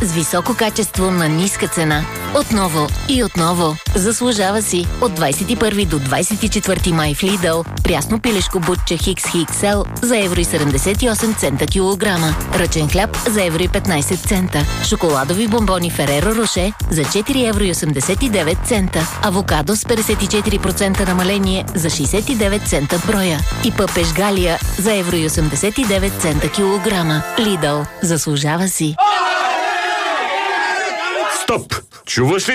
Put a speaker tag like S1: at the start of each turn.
S1: с високо качество на ниска цена. Отново и отново. Заслужава си. От 21 до 24 май в Lidl. Прясно пилешко бутче Хикс XL за евро и 78 цента килограма. Ръчен хляб за евро и 15 цента. Шоколадови бомбони Ferrero Rocher за 4 евро и 89 цента. Авокадо с 54% намаление за 69 цента броя. И пъпеш Галия за евро и 89 цента килограма. Lidl. Заслужава си.
S2: Стоп! Чуваш ли?